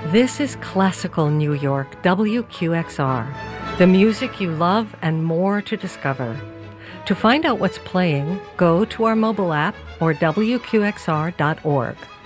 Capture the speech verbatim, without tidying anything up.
This is Classical New York, W Q X R. The music you love and more to discover. To find out what's playing, go to our mobile app or W Q X R dot org.